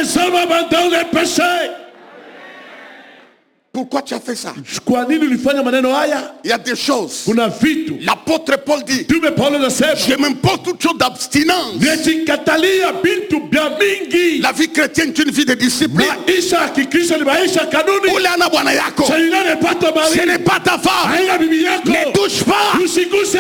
les hommes abandonnent les péchés. Pourquoi tu as fait ça? Kwa nini ulifanya maneno haya? Il y a des choses. Kuna vitu. L'apôtre Paul dit, Tume Paulo anasema, je m'impose toute chose d'abstinence. Nijikatalia bintu bya mingi. La vie chrétienne est une vie de discipline. Maisha ya Kikristo ni maisha kanuni. Ule ana bwana yako. Ce n'est pas ta femme. Haina bibi yako. Ne touche pas. Usiguse.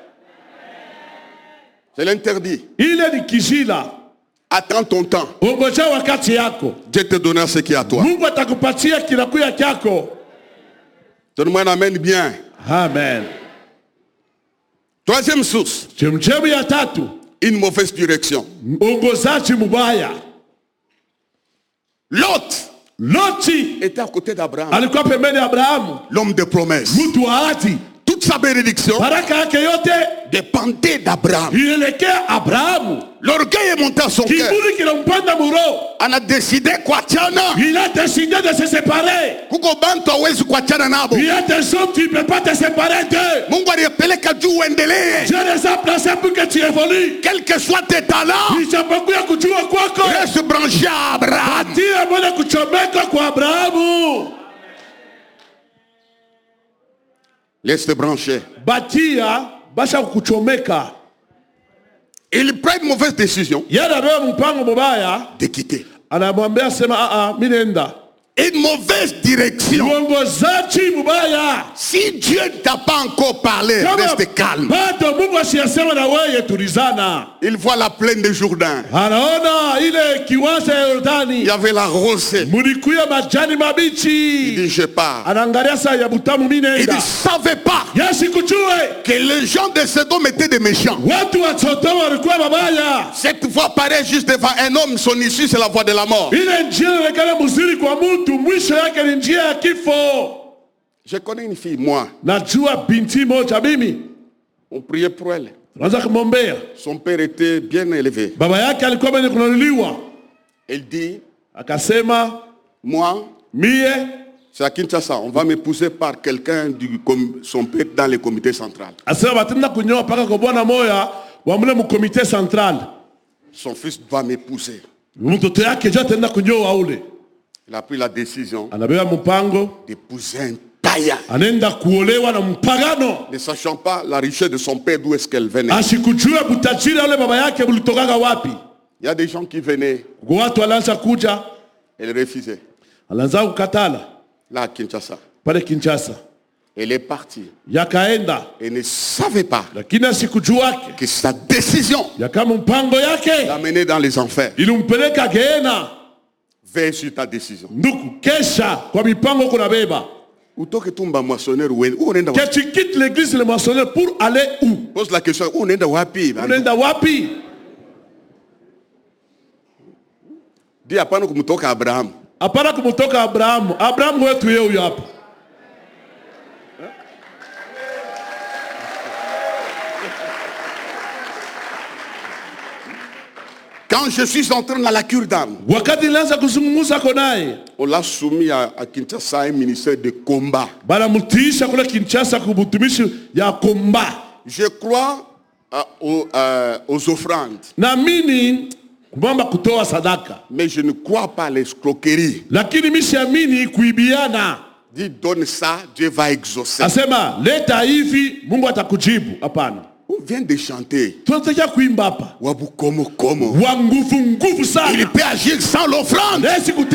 C'est l'interdit. Ile ni kizila. Attends ton temps. Ungoja wakati yako. Dieu te donnera ce qui est à toi. Mungu atakupatia kinakuya kyako. Donne-moi un amen bien. Amen. Troisième source. Chemchemi ya tatu. Une mauvaise direction. Ongozaji mubaya. Loti était à côté d'Abraham. Alikuwa pembeni ya Abrahamu. L'homme de promesse. Mtu wa ahadi. Toute sa bénédiction baraka yake yote dépendait d'Abraham. Ilielekea Abrahamu. L'orgueil est monté à son cœur. Kiburi kinampanda muro. On a décidé kuachana. Il a décidé de se séparer. Kuko bantu hawezi kuachana nabo. Il y a des hommes qui ne peuvent pas te séparer d'eux. Mungu aliyepeleka juu uendelee. Dieu les a placés pour que tu évolues. Quel que soit tes talents. Ijapokuwa kujua kwako. Reste branché à Abraham. Tia mbona kuchomeka kwa Abrahamu. Laisse te brancher. Batia basha kuchomeka. Il prend une mauvaise décision de quitter. Une mauvaise direction. Si Dieu ne t'a pas encore parlé, reste calme. Il voit la plaine de Jourdain. Il y avait la rosée. Il dit je pars. Il ne savait pas que les gens de Sodome étaient des méchants. Cette voie paraît juste devant un homme, son issue c'est la voie de la mort. Je connais une fille, moi. On priait pour elle. Son père était bien élevé. Elle dit, moi, c'est à Kinshasa, on va m'épouser par quelqu'un comme son père dans le comité central. Son fils va m'épouser. Il a pris la décision d'épouser un païen. Ne sachant pas la richesse de son père, d'où est-ce qu'elle venait. Il y a des gens qui venaient. Elle refusait. Là à Kinshasa. Elle est partie. Elle ne savait pas que sa décision l'a menée dans les enfers. Veille sur ta décision. Que tu quittes l'église le moissonneur pour aller où? Pose la question, où on est wapi? Dis hapana kumtoka Abraham. Hapana kumtoka Abrahamu. Abrahamu wetu yeye huyo hapa. Quand je suis entré dans la cure d'âme, on l'a soumis à Kinshasa un ministère de combat. Je crois aux offrandes. Mais je ne crois pas à l'escroquerie. Dis donne ça, Dieu va exaucer. On vient de chanter. Il peut agir sans l'offrande.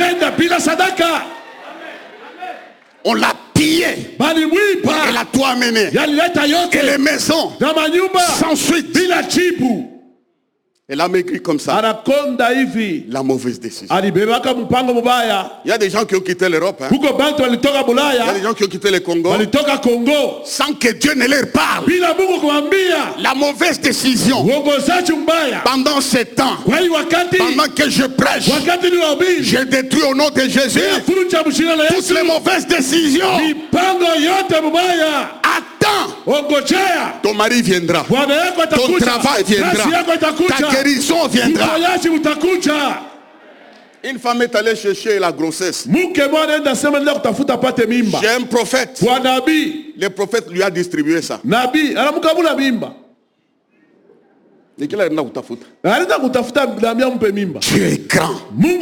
On l'a pillé. Elle a tout amené. Et les maisons sans suite. Elle a maigri comme ça. La mauvaise décision. Il y a des gens qui ont quitté l'Europe. Il y a des gens qui ont quitté le Congo. Sans que Dieu ne leur parle. La mauvaise décision. Pendant ce temps. Pendant que je prêche. Je détruis au nom de Jésus. Toutes les mauvaises décisions. Attends. Ton mari viendra. Ton travail viendra. Ta guérison viendra. Une femme est allée chercher la grossesse. J'ai un prophète. Le prophète lui a distribué ça. Tu es grand.